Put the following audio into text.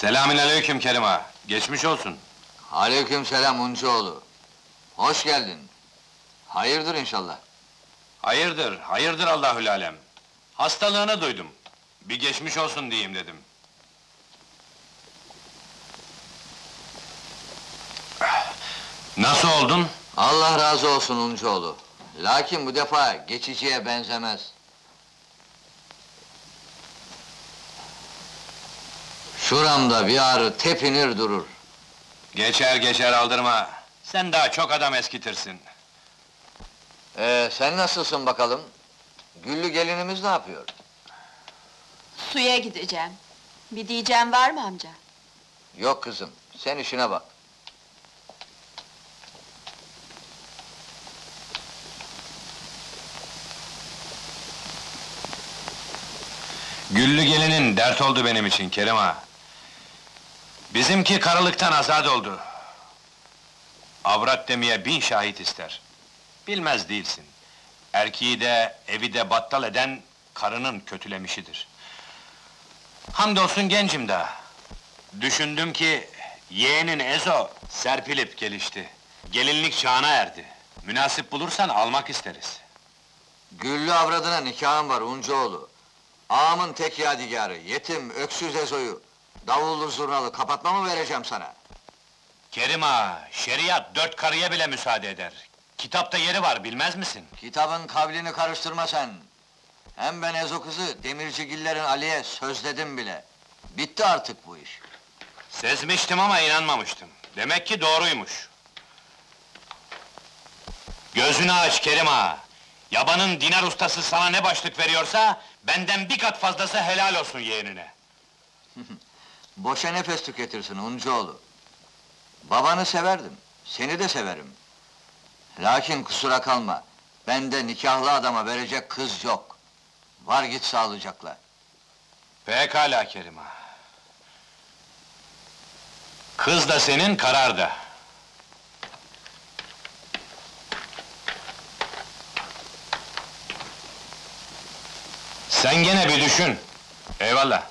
Selamünaleyküm Kerim ağa. Geçmiş olsun. Aleykümselam Uncuoğlu. Hoş geldin. Hayırdır inşallah. Hayırdır, hayırdır Allahül alem. Hastalığını duydum. Bir geçmiş olsun diyeyim dedim. Nasıl oldun? Allah razı olsun Uncuoğlu. Lakin bu defa geçiciye benzemez. Şuramda bir ağrı tepinir durur. Geçer geçer aldırma. Sen daha çok adam eskitirsin. Sen nasılsın bakalım? Güllü gelinimiz ne yapıyor? Suya gideceğim. Bir diyeceğim var mı amca? Yok kızım, sen işine bak. Güllü gelinin dert oldu benim için Kerim ağa. Bizimki karılıktan azad oldu. Avrat demeye 1000 şahit ister. Bilmez değilsin. Erkeği de, evi de battal eden, karının kötülemişidir. Hamdolsun gencim daha. Düşündüm ki, yeğenin Ezo, serpilip gelişti. Gelinlik çağına erdi. Münasip bulursan almak isteriz. Güllü avradına nikahım var Uncuoğlu. Ağamın tek yadigarı, yetim, öksüz Ezo'yu... ...davullu zurnalı kapatma mı vereceğim sana? Kerim ağa, şeriat 4 karıya bile müsaade eder. Kitapta yeri var, bilmez misin? Kitabın kavlini karıştırma sen! Hem ben Ezo kızı, Demircigillerin Ali'ye sözledim bile. Bitti artık bu iş. Sezmiştim ama inanmamıştım. Demek ki doğruymuş. Gözünü aç Kerim ağa! Yabanın dinar ustası sana ne başlık veriyorsa... ...benden 1 kat fazlası helal olsun yeğenine. Boşa nefes tüketirsin Uncuoğlu. Babanı severdim, seni de severim. Lakin kusura kalma, bende nikahlı adama verecek kız yok. Var git sağlıcakla. Pekâlâ Kerim ağa. Kız da senin, karar da. Sen gene bir düşün. Eyvallah.